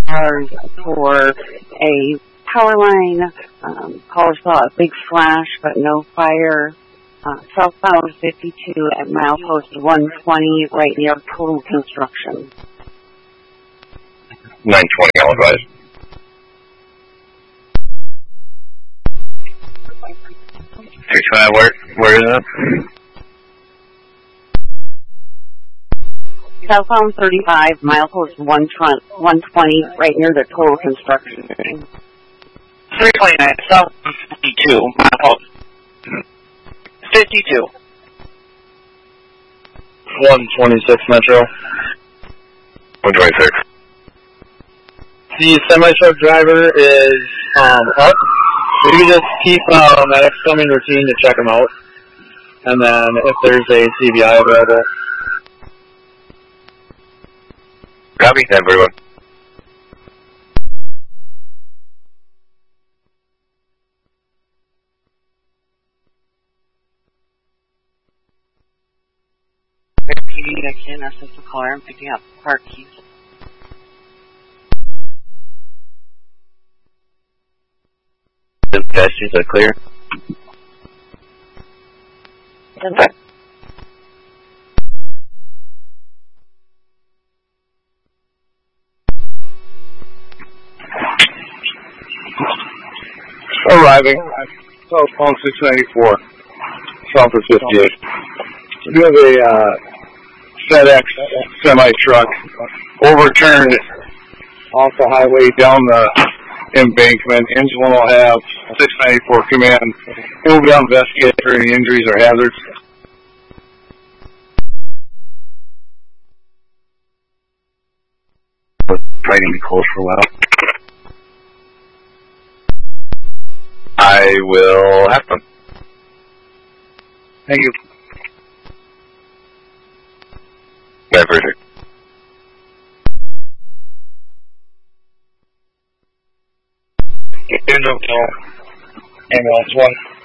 cars for a power line. Caller saw a big flash, but no fire. Southbound 52 at milepost 120, right near Total Construction. 920, I'll advise. Where is it? Southbound 35, milepost 120, right near the Total Construction. 329, Southbound 52, milepost 52. 126 Metro. 126. The semi-truck driver is up. So you can just keep that excoming routine to check them out. And then if there's a CVI available. Copy, everyone. PD, I can assist the caller. I'm picking up park keys. Is that clear? Okay. Arriving at Southbound 694, south of 58. We have a FedEx semi-truck overturned off the highway down the embankment. Engine will have 694 command. We'll be investigating for any injuries or hazards. Probably gonna be closed for a while. I will have them. Thank you. Yeah, perfect. Ambulance 1.